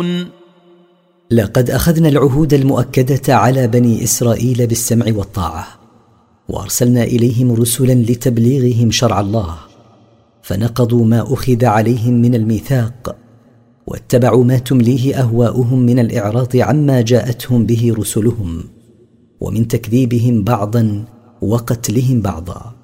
يعلمون. لقد أخذنا العهود المؤكدة على بني إسرائيل بالسمع والطاعة، وأرسلنا إليهم رسلا لتبليغهم شرع الله، فنقضوا ما أخذ عليهم من الميثاق، واتبعوا ما تمليه أهواؤهم من الإعراض عما جاءتهم به رسلهم، ومن تكذيبهم بعضا وقتلهم بعضا.